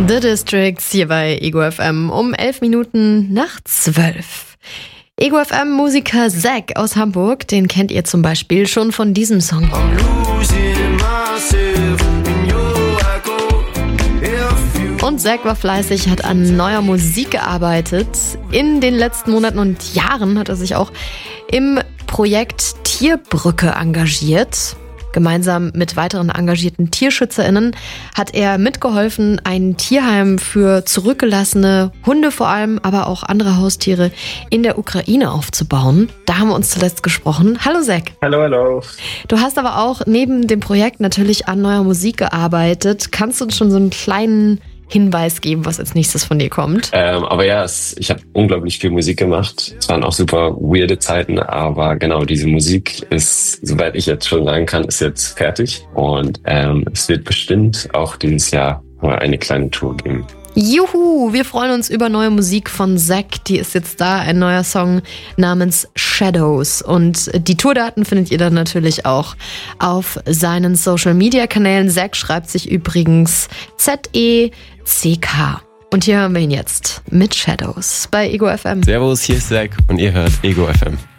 The Districts hier bei Ego FM um 11 Minuten nach 12. Ego FM Musiker Zack aus Hamburg, den kennt ihr zum Beispiel schon von diesem Song. Und Zack war fleißig, hat an neuer Musik gearbeitet. In den letzten Monaten und Jahren hat er sich auch im Projekt Tierbrücke engagiert. Gemeinsam mit weiteren engagierten TierschützerInnen hat er mitgeholfen, ein Tierheim für zurückgelassene Hunde vor allem, aber auch andere Haustiere in der Ukraine aufzubauen. Da haben wir uns zuletzt gesprochen. Hallo Zack. Hallo. Du hast aber auch neben dem Projekt natürlich an neuer Musik gearbeitet. Kannst du uns schon so einen kleinen Hinweis geben, was als nächstes von dir kommt? Aber ja, ich habe unglaublich viel Musik gemacht. Es waren auch super weirde Zeiten, aber genau, diese Musik ist, soweit ich jetzt schon sagen kann, ist jetzt fertig. Und es wird bestimmt auch dieses Jahr mal eine kleine Tour geben. Juhu, wir freuen uns über neue Musik von Zack. Die ist jetzt da, ein neuer Song namens Shadows. Und die Tourdaten findet ihr dann natürlich auch auf seinen Social-Media-Kanälen. Zack schreibt sich übrigens ZECK. Und hier hören wir ihn jetzt mit Shadows bei Ego FM. Servus, hier ist Zack und ihr hört Ego FM.